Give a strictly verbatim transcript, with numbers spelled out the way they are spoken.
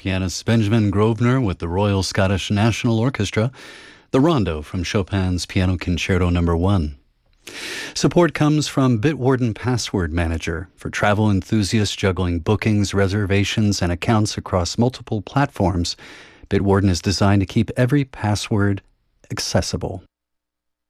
pianist Benjamin Grosvenor with the Royal Scottish National Orchestra, the Rondo from Chopin's Piano Concerto Number one. Support comes from Bitwarden Password Manager for travel enthusiasts juggling bookings, reservations, and accounts across multiple platforms. Bitwarden is designed to keep every password accessible.